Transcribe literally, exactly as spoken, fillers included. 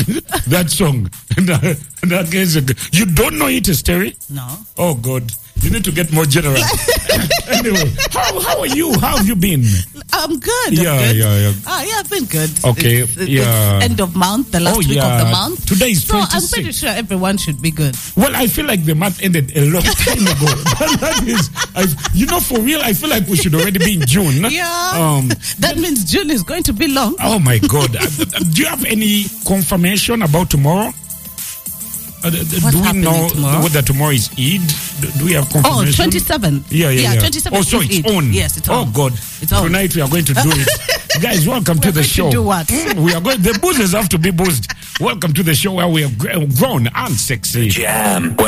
that song. You don't know it, Terry? No. Oh, God. You need to get more generous. Anyway, how, how are you? How have you been? I'm good. Yeah, I'm good. yeah, yeah. Oh, yeah, I've been good. Okay, It's, it's yeah. end of month, the last Oh, week yeah. of the month. Today is So I'm twenty-six. pretty sure everyone should be good. Well, I feel like the month ended a long time ago. That is, I, you know, for real, I feel like we should already be in June. Yeah. Um, that means June is going to be long. oh, my God. Uh, Do you have any confirmation about tomorrow? Uh, do What's we happening know tomorrow? whether tomorrow is Eid? Do do we have Oh, confirmation? twenty-seventh. Yeah, yeah, yeah. twenty-seventh Oh, so is it's Eid. on. Yes, it's oh, on. God. It's on. Tonight we are going to do it. Guys, welcome to We're the going to show. do what? Mm, we are going. The boozers have to be boozed. Welcome to the show where we have gr- grown and sexy. Jam.